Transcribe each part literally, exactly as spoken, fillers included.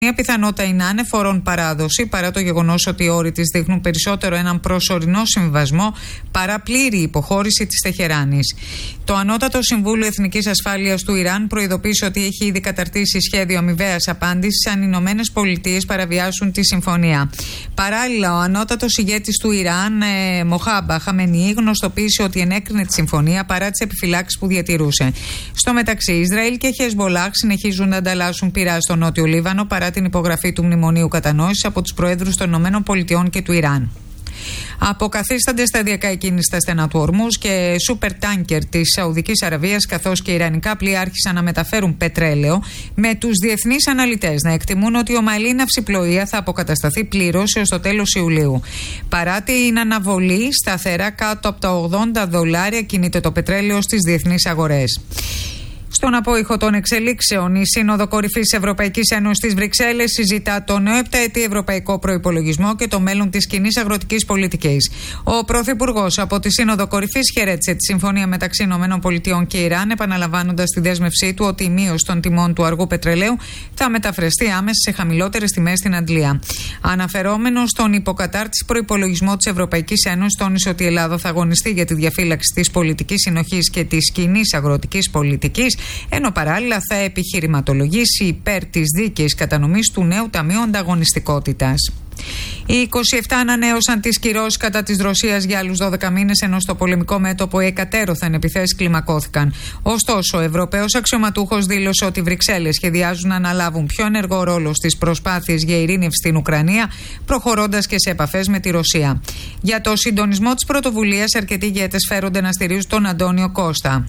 Μια πιθανότητα είναι άνεφορον παράδοση, παρά το γεγονός ότι οι όροι της δείχνουν περισσότερο έναν προσωρινό συμβιβασμό παρά πλήρη υποχώρηση της Τεχεράνης. Το Ανώτατο Συμβούλιο Εθνικής Ασφάλειας του Ιράν προειδοποίησε ότι έχει ήδη καταρτήσει σχέδιο αμοιβαίας απάντησης αν οι Ηνωμένες Πολιτείες παραβιάσουν τη συμφωνία. Παράλληλα, ο ανώτατος ηγέτης του Ιράν, ε, Μοχάμπα Χαμενεή, γνωστοποίησε ότι ενέκρινε τη συμφωνία παρά τις επιφυλάξεις που διατηρούσε. Στο μεταξύ, Ισραήλ και Χεσμολάχ συνεχίζουν να ανταλλάσσουν πυρά στο Νότιο Λίβανο παρά την υπογραφή του Μνημονίου Κατανόησης από τους Προέδρους των Ηνωμένων Πολιτειών και του Ιράν. Αποκαθίστανται σταδιακά οι κίνησεις στα στενά του Ορμούζ και σούπερ τάνκερ της Σαουδικής Αραβίας καθώς και ιρανικά πλοία άρχισαν να μεταφέρουν πετρέλαιο, με τους διεθνείς αναλυτές να εκτιμούν ότι η ομαλή ναυσιπλοεία θα αποκατασταθεί πλήρως έως το τέλος Ιουλίου. Παρά την αναβολή, σταθερά κάτω από τα ογδόντα δολάρια κινείται το πετρέλαιο στις διεθνείς αγορές. Στον απόϊχο των εξελίξεων, η Σύνοδο Κορυφής Ευρωπαϊκής Ένωσης της Βρυξέλλες συζητά το νέο επταετή ευρωπαϊκό προϋπολογισμό και το μέλλον της κοινής αγροτικής πολιτικής. Ο Πρωθυπουργός από τη Σύνοδο Κορυφής χαιρέτησε τη συμφωνία μεταξύ ΗΠΑ και Ιράν, επαναλαμβάνοντας τη δέσμευσή του ότι η μείωση των τιμών του αργού πετρελαίου θα μεταφραστεί άμεσα σε χαμηλότερες τιμές στην Αντλία. Αναφερόμενος στον υποκατάρτιση προϋπολογισμό της Ευρωπαϊκής Ένωσης, τόνισε ότι η Ελλάδα θα αγωνιστεί για τη διαφύλαξη της πολιτικής συνοχής και της κοινής αγροτικής πολιτικής, ενώ παράλληλα θα επιχειρηματολογήσει υπέρ της δίκαιης κατανομής του νέου Ταμείου Ανταγωνιστικότητας. Οι είκοσι επτά ανανέωσαν τις κυρώσεις κατά της Ρωσίας για άλλους δώδεκα μήνες, ενώ στο πολεμικό μέτωπο οι εκατέρωθεν επιθέσεις κλιμακώθηκαν. Ωστόσο, ο Ευρωπαίος αξιωματούχος δήλωσε ότι οι Βρυξέλλες σχεδιάζουν να αναλάβουν πιο ενεργό ρόλο στις προσπάθειες για ειρήνευση στην Ουκρανία, προχωρώντας και σε επαφές με τη Ρωσία. Για το συντονισμό της πρωτοβουλίας, αρκετοί ηγέτες φέρονται να στηρίζουν τον Αντώνιο Κώστα.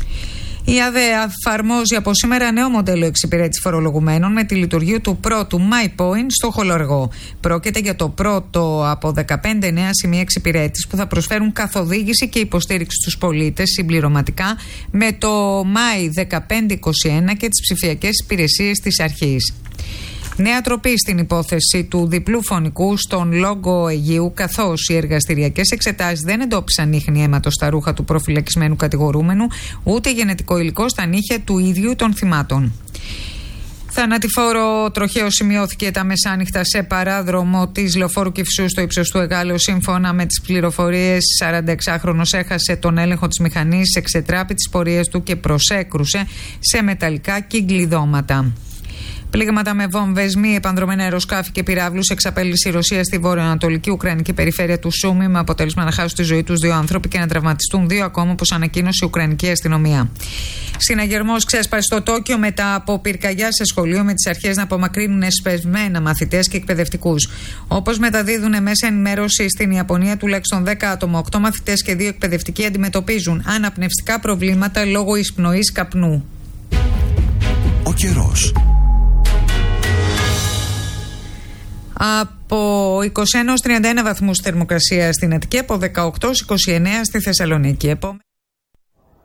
Η ΑΔΕ εφαρμόζει από σήμερα νέο μοντέλο εξυπηρέτησης φορολογουμένων με τη λειτουργία του πρώτου MyPoint στο Χολοργό. Πρόκειται για το πρώτο από δεκαπέντε νέα σημεία εξυπηρέτησης που θα προσφέρουν καθοδήγηση και υποστήριξη στους πολίτες συμπληρωματικά με το My δεκαπέντε είκοσι ένα και τις ψηφιακές υπηρεσίες της αρχής. Νέα τροπή στην υπόθεση του διπλού φωνικού στον Λόγκο Αιγαίου, καθώς οι εργαστηριακές εξετάσεις δεν εντόπισαν ίχνη αίματος στα ρούχα του προφυλακισμένου κατηγορούμενου, ούτε γενετικό υλικό στα νύχια του ίδιου των θυμάτων. Θανατηφόρο τροχαίο σημειώθηκε τα μεσάνυχτα σε παράδρομο της Λεωφόρου Κηφισού στο ύψος του Εγάλεω. Σύμφωνα με τις πληροφορίες, σαρανταεξάχρονος έχασε τον έλεγχο της μηχανής, εξετράπη τις πορείες του και προσέκρουσε σε μεταλλικά κυκλειδώματα. Πλήγματα με βόμβες, μη επανδρομένα αεροσκάφη και πυράβλους εξαπέλυσε η Ρωσία στη βορειοανατολική Ουκρανική περιφέρεια του Σούμι, με αποτέλεσμα να χάσουν τη ζωή τους δύο άνθρωποι και να τραυματιστούν δύο ακόμα, όπως ανακοίνωσε η Ουκρανική αστυνομία. Συναγερμός ξέσπασε στο Τόκιο μετά από πυρκαγιά σε σχολείο, με τις αρχές να απομακρύνουν εσπευμένα μαθητές και εκπαιδευτικούς. Όπως μεταδίδουν μέσα ενημέρωση στην Ιαπωνία, τουλάχιστον δέκα άτομα, οκτώ μαθητές και δύο εκπαιδευτικοί αντιμετωπίζουν αναπνευστικά προβλήματα λόγω εισπνοής καπνού. Ο καιρός. Από είκοσι ένα έως τριάντα ένα βαθμούς θερμοκρασία στην Αττική, από δεκαοκτώ έως είκοσι εννέα στη Θεσσαλονίκη.